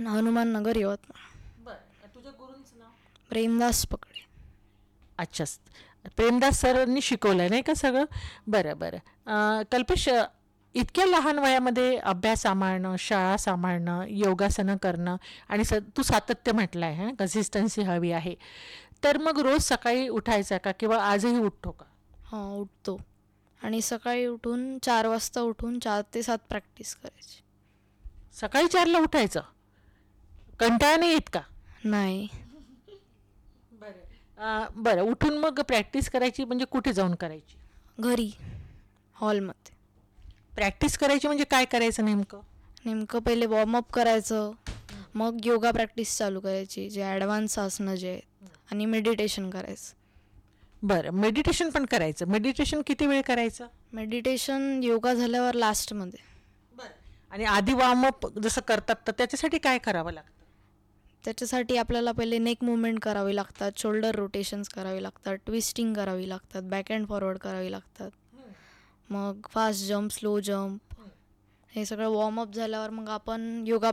हनुमान नगर यवतमाळ. बरं, तुझ्या गुरूंचं नाव? प्रेमदास पकडे. अच्छा, प्रेमदास सरांनी शिकवलं नाही का सगळं? बरं बरं. कल्पेश, इतक्या लहान वयामध्ये अभ्यास सांभाळणं, शाळा सांभाळणं, योगासनं करणं आणि तू सातत्य म्हटलं आहे, हां, कन्सिस्टन्सी हवी आहे, तर मग रोज सकाळी उठायचा का किंवा आजही उठतो का? हां, उठतो. आणि सकाळी उठून 4 वाजता उठून 4 ते 7 प्रॅक्टिस करायची. सकाळी 4ला उठायचं? कंटाळा नाही येत का? नाही. बरं, उठून मग प्रॅक्टिस करायची म्हणजे कुठे जाऊन करायची? घरी, हॉलमध्ये. प्रॅक्टिस करायची म्हणजे काय करायचं नेमकं? नेमकं पहिले वॉर्मअप करायचं, मग योगा प्रॅक्टिस चालू करायची, जे ॲडव्हान्स आसनं जे आहेत, आणि मेडिटेशन करायचं. बरं, मेडिटेशन पण करायचं. मेडिटेशन किती वेळ करायचं? मेडिटेशन योगा झाल्यावर लास्टमध्ये. आणि आधी वॉर्मअप जसं करतात तर त्याच्यासाठी काय करावं लागतं? त्याच्यासाठी आपल्याला पहिले नेक मुवमेंट करावी लागतात, शोल्डर रोटेशन्स करावे लागतात, ट्विस्टिंग करावी लागतात, बॅक अँड फॉरवर्ड करावी लागतात, मग फास्ट जम्प, स्लो जम्प. हे सगळं वॉर्मअप झाल्यावर मग आपण योगा